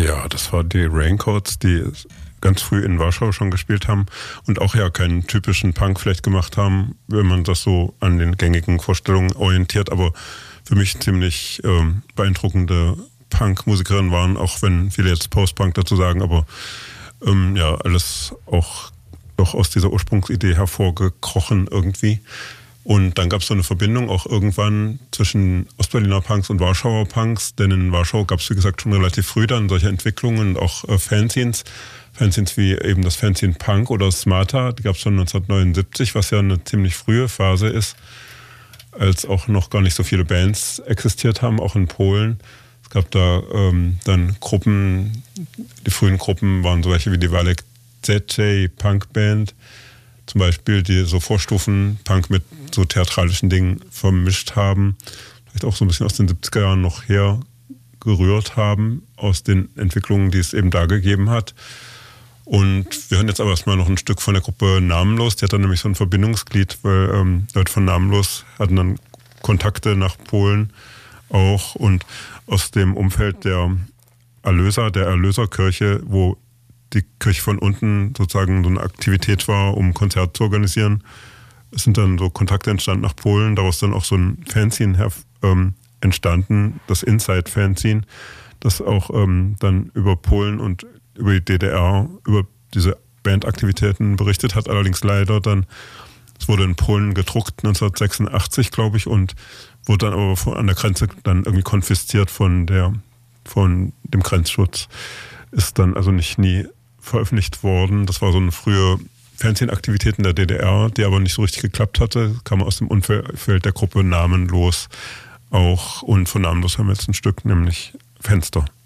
Ja, das war die Raincoats, die ganz früh in Warschau schon gespielt haben und auch ja keinen typischen Punk vielleicht gemacht haben, wenn man das so an den gängigen Vorstellungen orientiert, aber für mich ziemlich beeindruckende Punk-Musikerinnen waren, auch wenn viele jetzt Post-Punk dazu sagen, aber ja, alles auch doch aus dieser Ursprungsidee hervorgekrochen irgendwie. Und dann gab es so eine Verbindung auch irgendwann zwischen Ostberliner Punks und Warschauer Punks, denn in Warschau gab es, wie gesagt, schon relativ früh dann solche Entwicklungen und auch Fanzines wie eben das Fanzine Punk oder Smarta, die gab es schon 1979, was ja eine ziemlich frühe Phase ist, als auch noch gar nicht so viele Bands existiert haben, auch in Polen. Es gab da dann Gruppen, die frühen Gruppen waren so welche wie die Walek ZJ Punk Band, zum Beispiel, die so Vorstufen Punk mit so theatralischen Dingen vermischt haben, vielleicht auch so ein bisschen aus den 70er Jahren noch hergerührt haben, aus den Entwicklungen, die es eben da gegeben hat. Und wir hören jetzt aber erstmal noch ein Stück von der Gruppe Namenlos. Die hat dann nämlich so ein Verbindungsglied, weil Leute von Namenlos hatten dann Kontakte nach Polen auch und aus dem Umfeld der Erlöserkirche, wo die Kirche von unten sozusagen so eine Aktivität war, um Konzerte zu organisieren. Es sind dann so Kontakte entstanden nach Polen, daraus dann auch so ein Fanzine entstanden, das Inside-Fanzine, das auch dann über Polen und über die DDR, über diese Bandaktivitäten berichtet hat, allerdings leider dann, es wurde in Polen gedruckt, 1986, glaube ich, und wurde dann aber an der Grenze dann irgendwie konfisziert von dem Grenzschutz. Ist dann also nie veröffentlicht worden. Das war so eine frühe Fanzine-Aktivität in der DDR, die aber nicht so richtig geklappt hatte. Kam aus dem Umfeld der Gruppe Namenlos auch. Und von Namenlos haben wir jetzt ein Stück, nämlich Fenster.